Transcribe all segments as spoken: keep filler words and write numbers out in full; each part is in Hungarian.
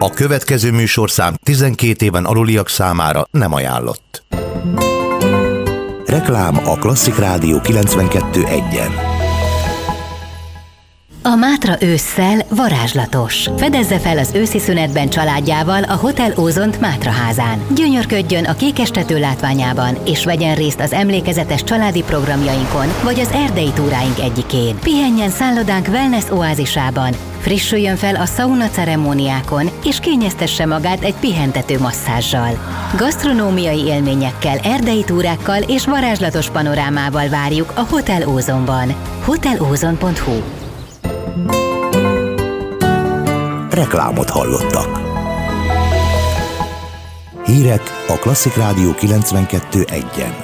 A következő műsorszám tizenkét éven aluliak számára nem ajánlott. Reklám a Klasszik Rádió kilencvenkettő egyen. A Mátra ősszel varázslatos. Fedezze fel az őszi szünetben családjával a Hotel Ózont Mátra házán. Gyönyörködjön a kékestető látványában, és vegyen részt az emlékezetes családi programjainkon, vagy az erdei túráink egyikén. Pihenjen szállodánk wellness oázisában, frissüljön fel a szauna ceremóniákon, és kényeztesse magát egy pihentető masszázsal. Gasztronómiai élményekkel, erdei túrákkal és varázslatos panorámával várjuk a Hotel Ózonban. hotel ózon pont hu. Reklámot hallottak. Hírek a Klasszik Rádió kilencvenkettő egyen.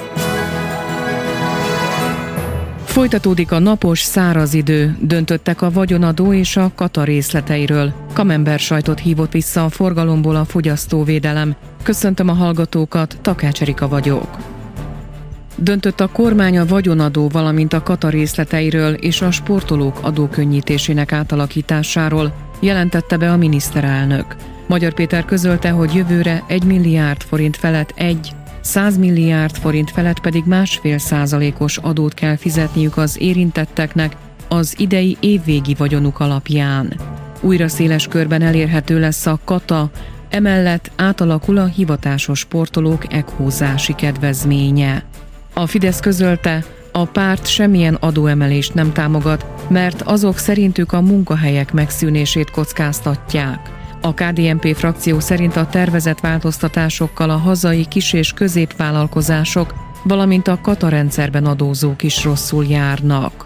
Folytatódik a napos, száraz idő, döntöttek a vagyonadó és a kata részleteiről. Camembert sajtot hívott vissza a forgalomból a fogyasztóvédelem. Köszöntöm a hallgatókat, Takács Erika vagyok. Döntött a kormány a vagyonadó, valamint a kata részleteiről és a sportolók adókönnyítésének átalakításáról, jelentette be a miniszterelnök. Magyar Péter közölte, hogy jövőre egy milliárd forint felett egy, száz milliárd forint felett pedig másfél százalékos adót kell fizetniük az érintetteknek az idei évvégi vagyonuk alapján. Újra széles körben elérhető lesz a kata, emellett átalakul a hivatásos sportolók ekhózási kedvezménye. A Fidesz közölte, a párt semmilyen adóemelést nem támogat, mert azok szerintük a munkahelyek megszűnését kockáztatják. A ká dé en pé frakció szerint a tervezett változtatásokkal a hazai kis- és középvállalkozások, valamint a kata rendszerben adózók is rosszul járnak.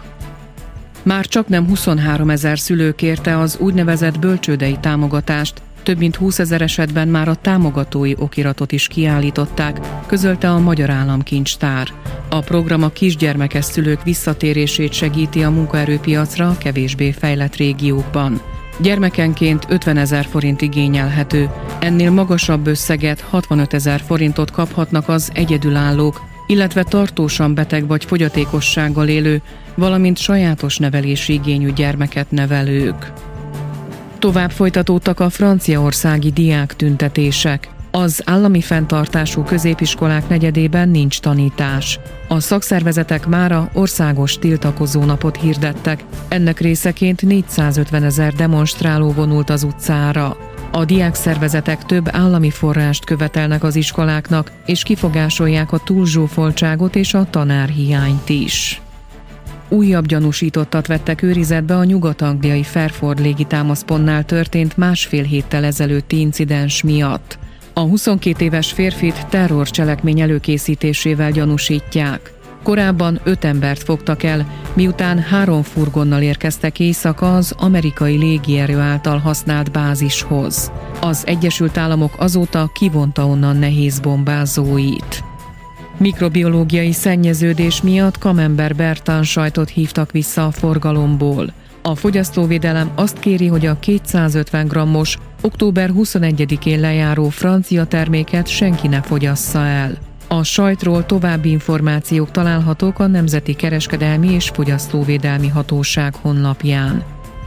Már csaknem huszonháromezer szülő kérte az úgynevezett bölcsődei támogatást, több mint húszezer esetben már a támogatói okiratot is kiállították, közölte a Magyar Államkincstár. A program a kisgyermekes szülők visszatérését segíti a munkaerőpiacra a kevésbé fejlett régiókban. Gyermekenként ötvenezer forint igényelhető, ennél magasabb összeget, hatvanötezer forintot kaphatnak az egyedülállók, illetve tartósan beteg vagy fogyatékossággal élő, valamint sajátos nevelési igényű gyermeket nevelők. Tovább folytatódtak a franciaországi diáktüntetések. Az állami fenntartású középiskolák negyedében nincs tanítás. A szakszervezetek mára országos tiltakozó napot hirdettek, ennek részeként négyszázötvenezer demonstráló vonult az utcára. A diákszervezetek több állami forrást követelnek az iskoláknak, és kifogásolják a túlzsúfoltságot és a tanárhiányt is. Újabb gyanúsítottat vettek őrizetbe a nyugat-angliai Fairford légitámaszpontnál történt másfél héttel ezelőtti incidens miatt. A huszonkét éves férfit terrorcselekmény előkészítésével gyanúsítják. Korábban öt embert fogtak el, miután három furgonnal érkeztek éjszaka az amerikai légierő által használt bázishoz. Az Egyesült Államok azóta kivonta onnan nehéz bombázóit. Mikrobiológiai szennyeződés miatt Camembert Bertin sajtot hívtak vissza a forgalomból. A fogyasztóvédelem azt kéri, hogy a kétszázötven grammos, október huszonegyedikén lejáró francia terméket senki ne fogyassza el. A sajtról további információk találhatók a Nemzeti Kereskedelmi és Fogyasztóvédelmi Hatóság honlapján.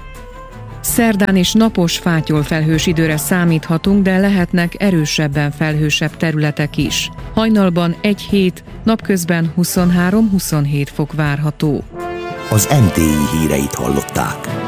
Szerdán is napos, fátyolfelhős időre számíthatunk, de lehetnek erősebben felhősebb területek is. Hajnalban egy hét, napközben huszonhárom-huszonhét fok várható. Az em té i híreit hallották.